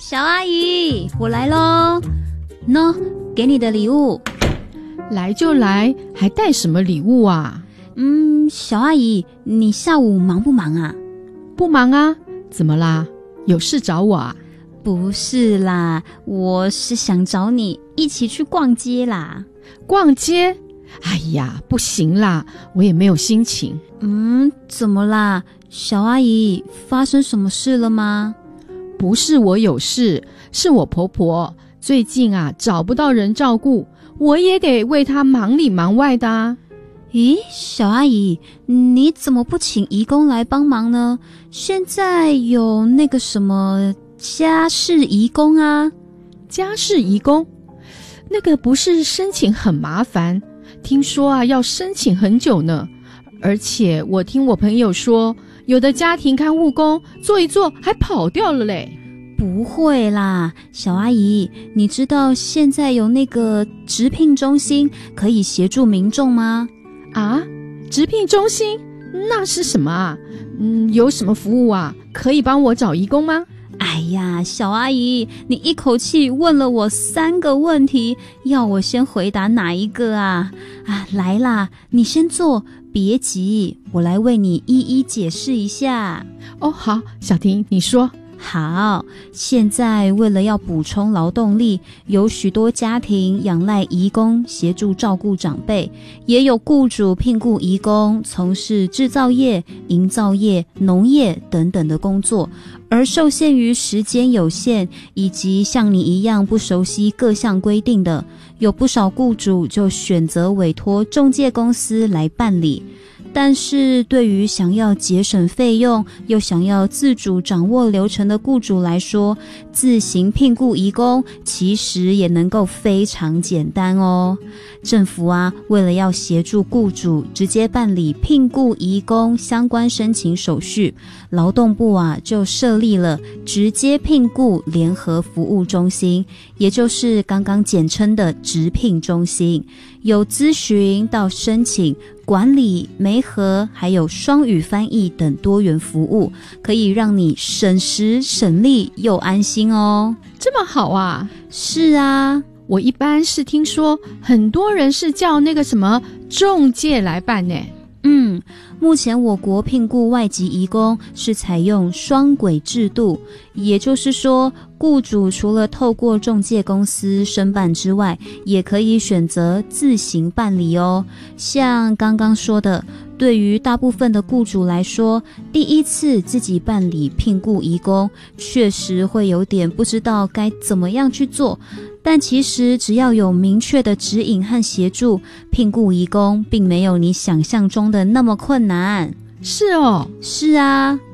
小阿姨，我来咯。喏，给你的礼物。 来就来，还带什么礼物啊？ 小阿姨，你下午忙不忙啊？ 不忙啊，怎么啦？有事找我啊？ 不是啦，我是想找你一起去逛街啦。 逛街？哎呀，不行啦，我也没有心情。 怎么啦？小阿姨，发生什么事了吗？ 不是我有事，是我婆婆最近啊找不到人照顾，我也得为她忙里忙外的啊。 咦，小阿姨，你怎么不请移工来帮忙呢？现在有那个什么家事移工啊。 家事移工？那个不是申请很麻烦，听说啊要申请很久呢。而且我听我朋友说，有的家庭看护工做一做还跑掉了嘞。 不会啦，小阿姨，你知道现在有那个职聘中心可以协助民众吗？ 啊，职聘中心？那是什么啊？有什么服务啊？可以帮我找移工吗？ 哎呀，小阿姨，你一口气问了我3个问题，要我先回答哪一个啊？来啦，你先坐，别急，我来为你一一解释一下。 哦，好，小婷，你说。 好，现在为了要补充劳动力，有许多家庭仰赖移工协助照顾长辈，也有雇主聘雇移工从事制造业、营造业、农业等等的工作。而受限于时间有限，以及像你一样不熟悉各项规定的，有不少雇主就选择委托仲介公司来办理。但是对于想要节省费用又想要自主掌握流程的雇主来说，自行聘雇移工其实也能够非常简单哦。政府啊，为了要协助雇主直接办理聘雇移工相关申请手续，劳动部啊就设立了直接聘雇联合服务中心，也就是刚刚简称的直聘中心，有咨询到申请、管理、媒合还有双语翻译等多元服务，可以让你省时省力又安心哦。 这么好啊？ 是啊， 我一般是听说很多人是叫那个什么仲介来办呢。 目前我国聘雇外籍移工是采用双轨制度，也就是说，雇主除了透过仲介公司申办之外，也可以选择自行办理哦。像刚刚说的，对于大部分的雇主来说，第一次自己办理聘雇移工，确实会有点不知道该怎么样去做。但其实只要有明确的指引和协助，聘雇移工并没有你想象中的那么困难。 是哦。 是啊。